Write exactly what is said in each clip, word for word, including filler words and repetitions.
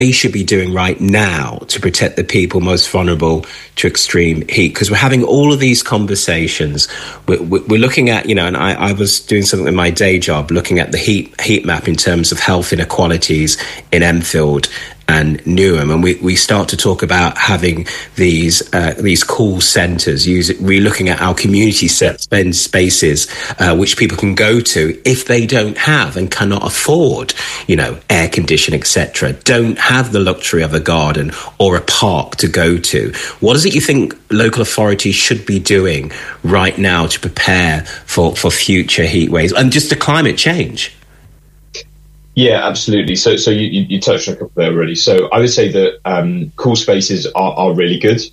they should be doing right now to protect the people most vulnerable to extreme heat? Because we're having all of these conversations. We're, we're looking at, you know, and I, I was doing something in my day job, looking at the heat heat map in terms of health inequalities in Enfield and Newham, and we, we start to talk about having these uh, these cool centres. We're looking at our community set spaces uh, which people can go to if they don't have and cannot afford, you know, air conditioning, et cetera. Don't have the luxury of a garden or a park to go to. What is it you think local authorities should be doing right now to prepare for, for future heat waves and just the climate change? Yeah, absolutely. So, so you, you touched on a couple there already. So, I would say that um, cool spaces are, are really good.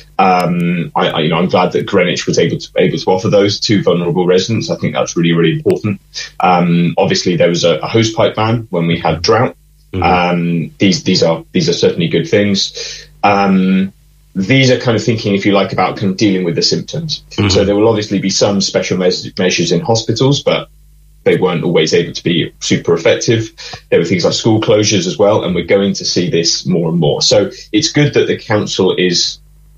Um, I, I, you know, I'm glad that Greenwich was able to able to offer those to vulnerable residents. I think that's really, really important. Um, obviously, there was a, a hose pipe ban when we had drought. Mm-hmm. Um, these these are these are certainly good things. Um, these are kind of thinking, if you like, about kind of dealing with the symptoms. Mm-hmm. So there will obviously be some special measures, measures in hospitals, but they weren't always able to be super effective. There were things like school closures as well, and we're going to see this more and more. So it's good that the council is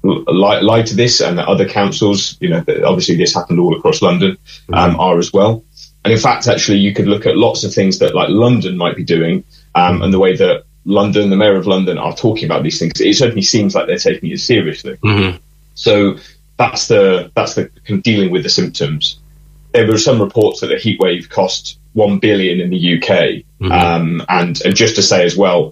lied to this, and that other councils, you know, obviously this happened all across London, um, mm-hmm. are as well. And in fact, actually, you could look at lots of things that like London might be doing, um, and the way that London, the Mayor of London, are talking about these things. It certainly seems like they're taking it seriously. Mm-hmm. So that's the that's the kind of dealing with the symptoms. There were some reports that the heat wave cost one billion in the U K, mm-hmm. um, and and just to say as well,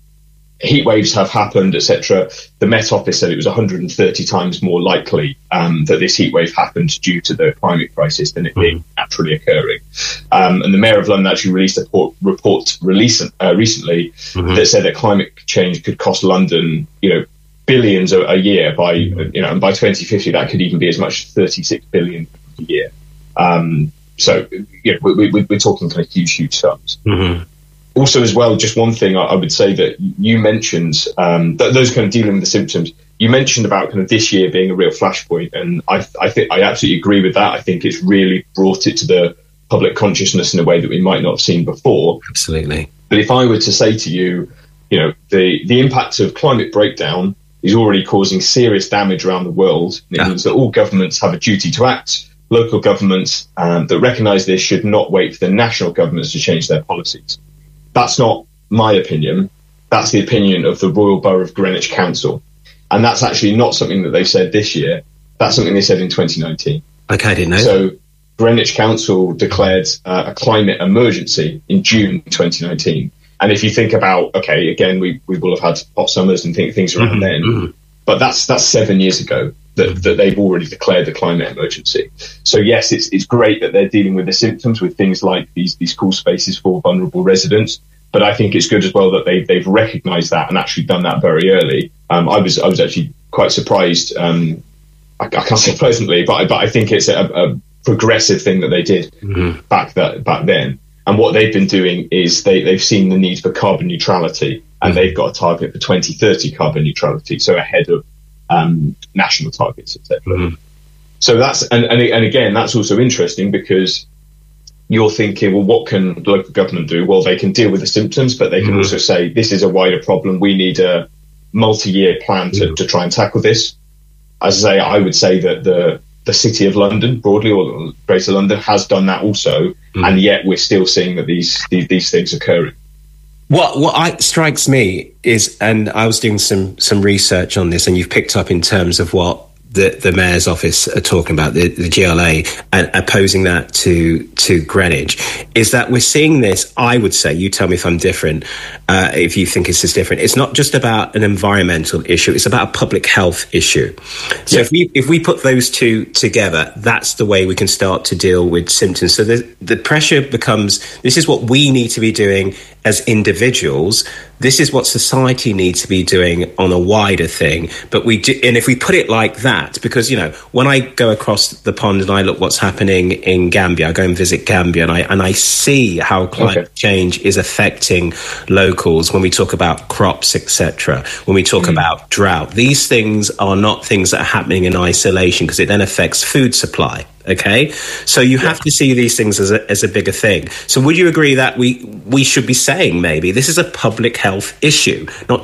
heat waves have happened, et cetera. The Met Office said it was one hundred thirty times more likely um, that this heat wave happened due to the climate crisis than it mm-hmm. being naturally occurring. Um, and the Mayor of London actually released a report, report release, uh, recently mm-hmm. that said that climate change could cost London, you know, billions a, a year. By you know, and by twenty fifty, that could even be as much as thirty-six billion a year. Um, so, you know, we, we, we're talking kind of huge, huge sums. Mm-hmm. Also, as well, just one thing I, I would say that you mentioned, um, th- those kind of dealing with the symptoms. You mentioned about kind of this year being a real flashpoint, and I, I think I absolutely agree with that. I think it's really brought it to the public consciousness in a way that we might not have seen before. Absolutely. But if I were to say to you, you know, the the impact of climate breakdown is already causing serious damage around the world. It yeah. means that all governments have a duty to act. Local governments um, that recognise this should not wait for the national governments to change their policies. That's not my opinion. That's the opinion of the Royal Borough of Greenwich Council. And that's actually not something that they've said this year. That's something they said in twenty nineteen. Okay, I didn't know. So Greenwich Council declared uh, a climate emergency in June twenty nineteen. And if you think about, okay, again, we, we will have had hot summers and th- things around mm-hmm, then. Mm-hmm. But that's that's seven years ago. That, that they've already declared the climate emergency. So yes, it's it's great that they're dealing with the symptoms with things like these these cool spaces for vulnerable residents. But I think it's good as well that they they've recognised that and actually done that very early. Um, I was I was actually quite surprised. Um, I, I can't say pleasantly, but I, but I think it's a, a progressive thing that they did mm-hmm. back that back then. And what they've been doing is they they've seen the need for carbon neutrality, and mm-hmm. they've got a target for twenty thirty carbon neutrality, so ahead of Um, national targets, et cetera. Mm-hmm. So that's and, and and again, that's also interesting because you're thinking, well, what can the local government do? Well, they can deal with the symptoms, but they can mm-hmm. also say this is a wider problem. We need a multi-year plan to, mm-hmm. to try and tackle this. As I say, I would say that the the City of London, broadly, or Greater London, has done that also, mm-hmm. and yet we're still seeing that these these, these things occurring. What what I, strikes me is, and I was doing some some research on this, and you've picked up in terms of what the, the Mayor's office are talking about, the, the G L A, and opposing that to to Greenwich, is that we're seeing this, I would say, you tell me if I'm different, uh, if you think this is different, it's not just about an environmental issue, it's about a public health issue. So yeah. if we if we put those two together, that's the way we can start to deal with symptoms. So the, the pressure becomes, this is what we need to be doing as individuals. This is what society needs to be doing on a wider thing. But we do, and if we put it like that, because, you know, when I go across the pond and I look what's happening in Gambia, I go and visit Gambia, and I and I see how climate okay. change is affecting locals when we talk about crops, et cetera, when we talk mm. about drought. These things are not things that are happening in isolation, because it then affects food supply. Okay, so you have to see these things as a, as a bigger thing. So would you agree that we we should be saying maybe this is a public health issue, not